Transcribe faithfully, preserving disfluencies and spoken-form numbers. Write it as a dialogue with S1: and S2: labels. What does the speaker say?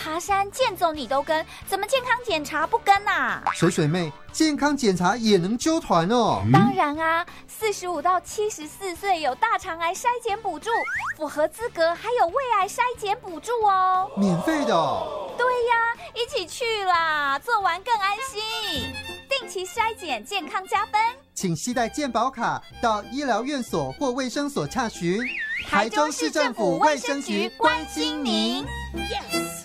S1: 爬山、健走你都跟，怎么健康检查不跟啊？
S2: 水水妹，健康检查也能揪团哦？
S1: 当然啊，四十五到七十四岁有大肠癌筛检补助，符合资格还有胃癌筛检补助哦，
S2: 免费的哦。
S1: 对呀，一起去啦，做完更安心。定期筛检，健康加分。
S2: 请携带健保卡到医疗院所或卫生所洽询。
S1: 台中市政府卫生局关心您。Yes。